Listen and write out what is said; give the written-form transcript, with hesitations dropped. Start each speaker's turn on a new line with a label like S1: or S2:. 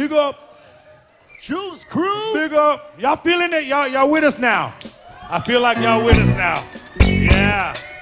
S1: Big up.
S2: Juice Crew.
S1: Big up. Y'all feeling it? Y'all with us now? I feel like y'all with us now. Yeah.